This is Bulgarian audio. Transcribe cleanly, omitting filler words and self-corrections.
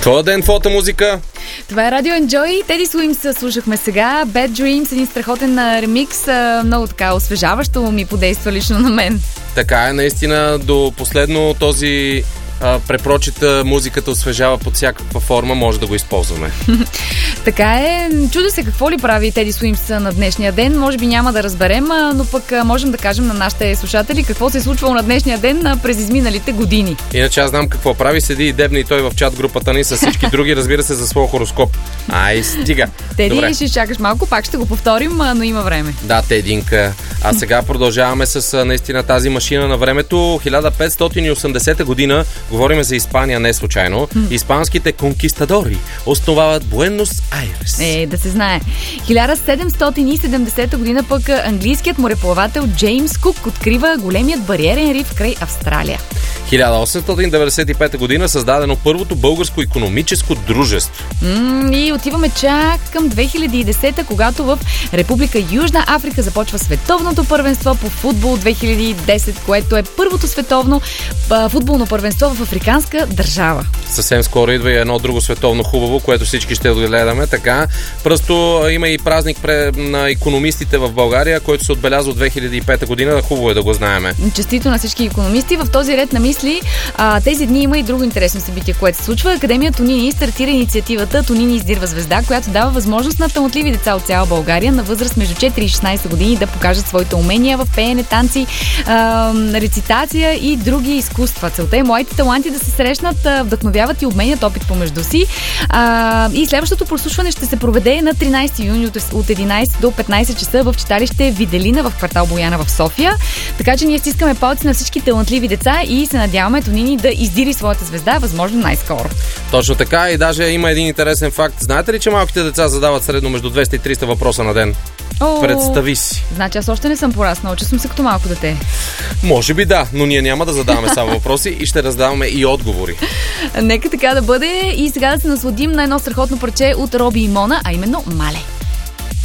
Този ден фотомузика. Това е Радио Enjoy. Теди Суимс слушахме сега. Bad Dreams, един страхотен ремикс. Много така освежаващо ми подейства лично на мен. Така е, наистина до последно този препрочита музиката освежава под всякаква форма, може да го използваме. Така е. Чудо се какво ли прави Теди Суимс на днешния ден. Може би няма да разберем, но пък можем да кажем на нашите слушатели какво се е случвало на днешния ден през изминалите години. Иначе аз знам какво прави. Седи и дебне и той в чат групата ни с всички други, разбира се, за своя хороскоп. Ай, стига. Теди, добре. ще чакаш малко, пак ще го повторим, но има време. Да, Тединка. А сега продължаваме с наистина тази машина на времето. 1580 година, говорим за Испания не случайно, испанските конкистадори основават Буенос Айрес. Да се знае. 1770 година пък английският мореплавател Джеймс Кук открива големият бариерен риф край Австралия. 1895 година създадено първото българско икономическо дружество. И отиваме чак към 2010, когато в Република Южна Африка започва световното първенство по футбол 2010, което е първото световно футболно първенство в африканска държава. Съвсем скоро идва и едно друго световно хубаво, което всички ще отгледаме. Така, просто има и празник на икономистите в България, който се отбелязва от 2005 година. Хубаво е да го знаеме. Честито на всички икономисти. В този ред на мисли тези дни има и друго интересно събитие, което се случва. Академия Тонини стартира инициативата Тонини издирва звезда, която дава възможност на талантливи деца от цяла България на възраст между 4 и 16 години да покажат своите умения в пеене, танци, рецитация и други изкуства. Целта е младите таланти да се срещнат, вдъхновяват и обменят опит помежду си. И следващото прослушване ще се проведе на 13 юни от 11 до 15 часа в читалище Виделина в квартал Бояна в София. Така че ние стискаме палци на всички талантливи деца и се надяваме Тонини да издири своята звезда, възможно най-скоро. Точно така, и даже има един интересен факт. Знаете ли, че малките деца задават средно между 200 и 300 въпроса на ден? Представи си. Значи аз още не съм пораснала, че съм се като малко дете. Може би да, но ние няма да задаваме само въпроси и ще раздаваме и отговори. Нека така да бъде и сега да се насладим на едно страхотно парче от Роби и Мона, а именно Мале.